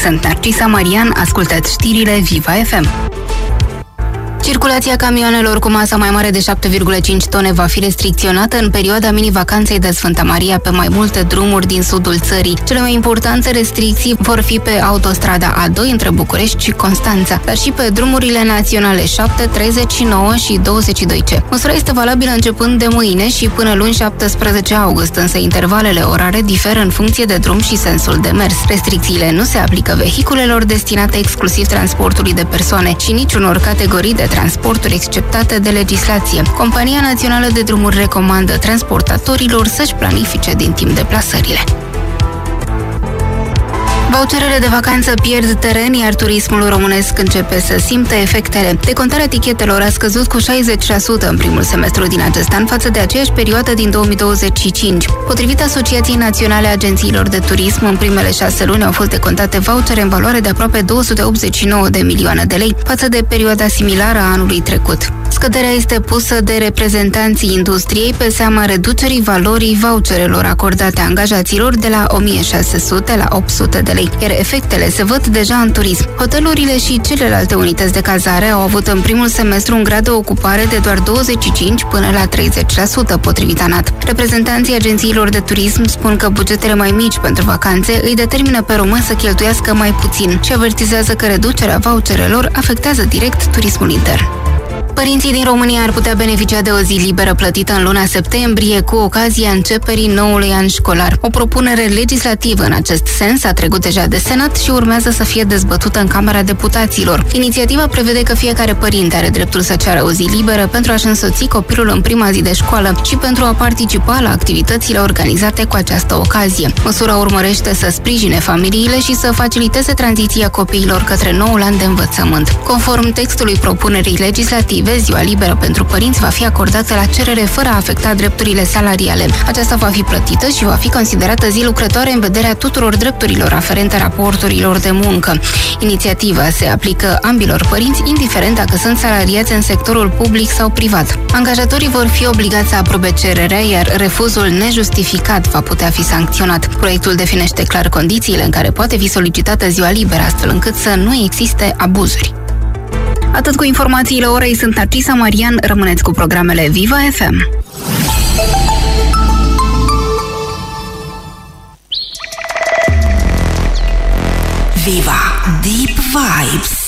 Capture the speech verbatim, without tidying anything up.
Sunt Narcisa Marian, ascultați știrile Viva F M. Circulația camioanelor cu masă mai mare de șapte virgulă cinci tone va fi restricționată în perioada mini-vacanței de Sfânta Maria pe mai multe drumuri din sudul țării. Cele mai importante restricții vor fi pe autostrada A doi între București și Constanța, dar și pe drumurile naționale șapte, treizeci și nouă și douăzeci și doi C. Măsura este valabilă începând de mâine și până luni șaptesprezece august, însă intervalele orare diferă în funcție de drum și sensul de mers. Restricțiile nu se aplică vehiculelor destinate exclusiv transportului de persoane și niciunor categorii de transporturi exceptate de legislație. Compania Națională de Drumuri recomandă transportatorilor să-și planifice din timp deplasările. Voucherele de vacanță pierd teren, iar turismul românesc începe să simtă efectele. Decontarea tichetelor a scăzut cu șaizeci la sută în primul semestru din acest an față de aceeași perioadă din două mii douăzeci și cinci. Potrivit Asociației Naționale a Agențiilor de Turism, în primele șase luni au fost decontate vouchere în valoare de aproape două sute optzeci și nouă de milioane de lei față de perioada similară a anului trecut. Scăderea este pusă de reprezentanții industriei pe seama reducerii valorii voucherelor acordate angajaților de la o mie șase sute la opt sute de lei, iar efectele se văd deja în turism. Hotelurile și celelalte unități de cazare au avut în primul semestru un grad de ocupare de doar douăzeci și cinci până la treizeci la sută, potrivit ANAT. Reprezentanții agențiilor de turism spun că bugetele mai mici pentru vacanțe îi determină pe români să cheltuiască mai puțin și avertizează că reducerea voucherelor afectează direct turismul intern. Părinții din România ar putea beneficia de o zi liberă plătită în luna septembrie cu ocazia începerii noului an școlar. O propunere legislativă în acest sens a trecut deja de Senat și urmează să fie dezbătută în Camera Deputaților. Inițiativa prevede că fiecare părinte are dreptul să ceară o zi liberă pentru a-și însoți copilul în prima zi de școală și pentru a participa la activitățile organizate cu această ocazie. Măsura urmărește să sprijine familiile și să faciliteze tranziția copiilor către noul an de învățământ. Conform textului propunerii legislative, ziua liberă pentru părinți va fi acordată la cerere fără a afecta drepturile salariale. Aceasta va fi plătită și va fi considerată zi lucrătoare în vederea tuturor drepturilor aferente raporturilor de muncă. Inițiativa se aplică ambilor părinți, indiferent dacă sunt salariați în sectorul public sau privat. Angajatorii vor fi obligați să aprobe cererea, iar refuzul nejustificat va putea fi sancționat. Proiectul definește clar condițiile în care poate fi solicitată ziua liberă, astfel încât să nu existe abuzuri. Atât cu informațiile orei, sunt Narcisa Marian, rămâneți cu programele Viva F M. Viva Deep Vibes.